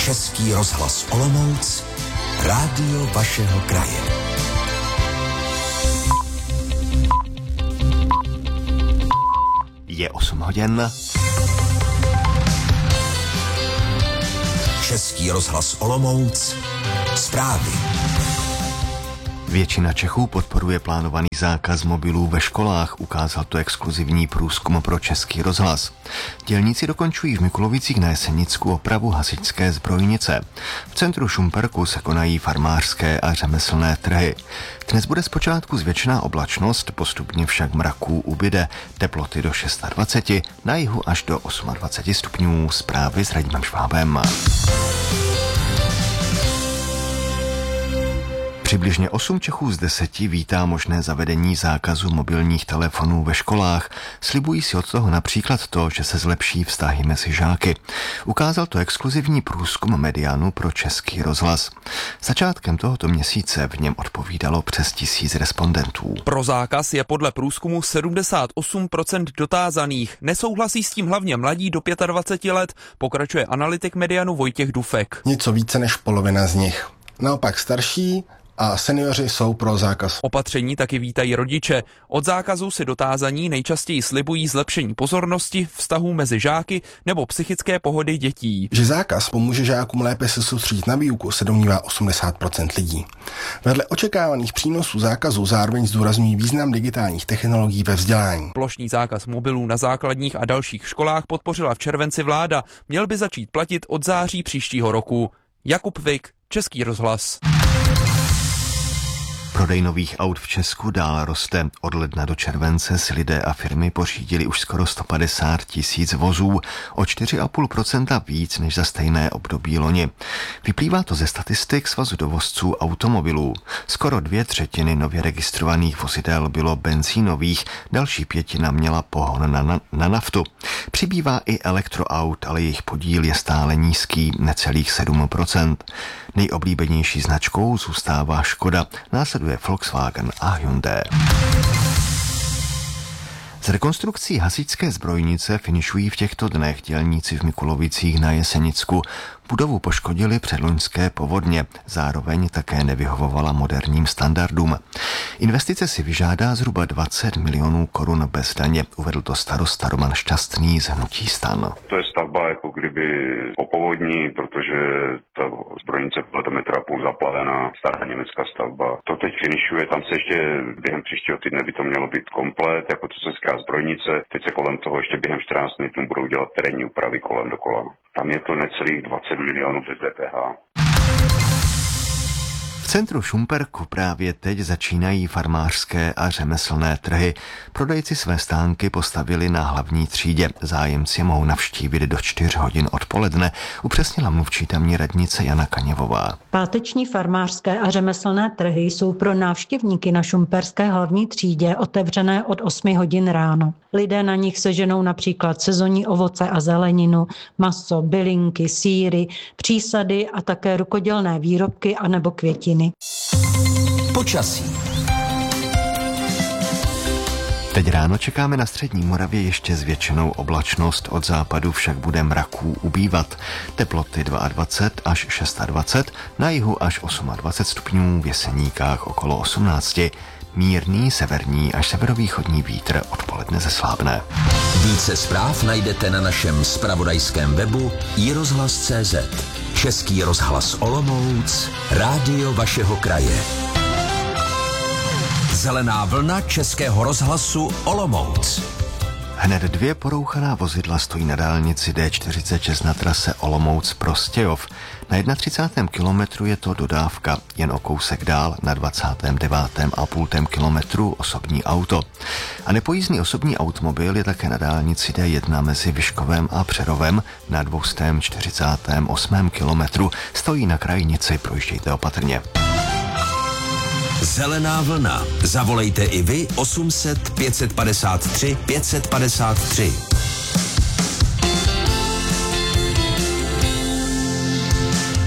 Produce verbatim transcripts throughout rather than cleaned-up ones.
Český rozhlas Olomouc, rádio vašeho kraje. Je osm hodin. Český rozhlas Olomouc, zprávy. Většina Čechů podporuje plánovaný zákaz mobilů ve školách, ukázal to exkluzivní průzkum pro Český rozhlas. Dělníci dokončují v Mikulovicích na Jesenicku opravu hasičské zbrojnice. V centru Šumperku se konají farmářské a řemeslné trhy. Dnes bude zpočátku zvětšená oblačnost, postupně však mraků ubyde, teploty do dvacet šest, na jihu až do dvacet osm stupňů. Zprávy s Radimem Švábem. Přibližně osm Čechů z deseti vítá možné zavedení zákazu mobilních telefonů ve školách. Slibují si od toho například to, že se zlepší vztahy mezi žáky. Ukázal to exkluzivní průzkum Medianu pro Český rozhlas. Začátkem tohoto měsíce v něm odpovídalo přes tisíc respondentů. Pro zákaz je podle průzkumu sedmdesát osm procent dotázaných. Nesouhlasí s tím hlavně mladí do dvaceti pěti let, pokračuje analytik Medianu Vojtěch Dufek. Něco více než polovina z nich. Naopak starší a seniori jsou pro zákaz. Opatření taky vítají rodiče. Od zákazu si dotázaní nejčastěji slibují zlepšení pozornosti, vztahů mezi žáky nebo psychické pohody dětí. Že zákaz pomůže žákům lépe se soustředit na výuku, se domnívá osmdesát procent lidí. Vedle očekávaných přínosů zákazu zároveň zdůrazňují význam digitálních technologií ve vzdělání. Plošný zákaz mobilů na základních a dalších školách podpořila v červenci vláda. Měl by začít platit od září příštího roku. Jakub Vik, Český rozhlas. Prodej nových aut v Česku dál roste. Od ledna do července si lidé a firmy pořídili už skoro sto padesát tisíc vozů, o čtyři celá pět procenta víc než za stejné období loni. Vyplývá to ze statistik Svazu dovozců automobilů. Skoro dvě třetiny nově registrovaných vozidel bylo benzínových, další pětina měla pohon na, na, na naftu. Přibývá i elektroaut, ale jejich podíl je stále nízký, necelých sedm procent. Nejoblíbenější značkou zůstává Škoda, následuje Volkswagen a Hyundai. S rekonstrukcí hasičské zbrojnice finišují v těchto dnech dělníci v Mikulovicích na Jesenicku. Budovu poškodili předloňské povodně, zároveň také nevyhovovala moderním standardům. Investice si vyžádá zhruba dvacet milionů korun bez daně, uvedl to starosta Roman Šťastný z hnutí STAN. To je stavba jako kdyby po povodní, protože ta zbrojnice byla do metra půl zaplavená, stará německá stavba. To teď finišuje, tam se ještě během příštího týdne by to mělo být komplet, jako co se říká zbrojnice. Teď se kolem toho ještě během čtrnácti dnů budou dělat terénní úpravy kolem dokola. Tam je to necelých dvacet milionů bez D P H. V centru Šumperku právě teď začínají farmářské a řemeslné trhy. Prodejci své stánky postavili na hlavní třídě. Zájemci mohou navštívit do čtyř hodin odpoledne, upřesnila mluvčí tamní radnice Jana Kaněvová. Páteční farmářské a řemeslné trhy jsou pro návštěvníky na šumperské hlavní třídě otevřené od osmi hodin ráno. Lidé na nich seženou například sezonní ovoce a zeleninu, maso, bylinky, sýry, přísady a také rukodělné výrobky anebo květiny. Počasí. Teď ráno čekáme na střední Moravě ještě zvětšenou oblačnost, od západu však bude mraků ubývat. Teploty dvacet dva až dvacet šest, na jihu až dvacet osm stupňů, v Jeseníkách okolo osmnáct. Mírný severní až severovýchodní vítr odpoledne zeslábne. Více zpráv najdete na našem zpravodajském webu i rozhlas tečka cé zet. Český rozhlas Olomouc, rádio vašeho kraje. Zelená vlna Českého rozhlasu Olomouc. Hned dvě porouchaná vozidla stojí na dálnici D čtyřicet šest na trase Olomouc-Prostějov. Na třicátém prvním kilometru je to dodávka, jen o kousek dál na dvacátém devátém a půl kilometru osobní auto. A nepojízdný osobní automobil je také na dálnici D jedna mezi Vyškovem a Přerovem na dvěstě čtyřicátém osmém kilometru. Stojí na krajnici, projíždějte opatrně. Zelená vlna. Zavolejte i vy osm set pět set padesát tři pět set padesát tři.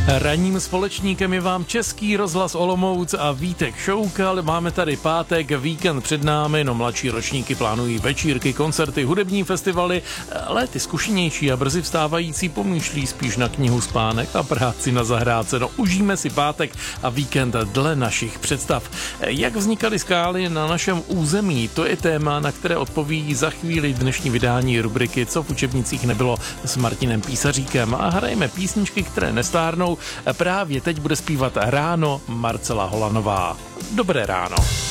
Ranním společníkem je vám Český rozhlas Olomouc a Vítek Šoukal. Máme tady pátek, víkend před námi, no mladší ročníky plánují večírky, koncerty, hudební festivaly, ale ty zkušenější a brzy vstávající pomýšlí spíš na knihu, spánek a práci na zahrádce. No užijme si pátek a víkend dle našich představ. Jak vznikaly skály na našem území, to je téma, na které odpoví za chvíli dnešní vydání rubriky Co v učebnicích nebylo s Martinem Písaříkem a hrajeme písničky, které nestárnou. Právě teď bude zpívat Ráno Marcela Holanová. Dobré ráno.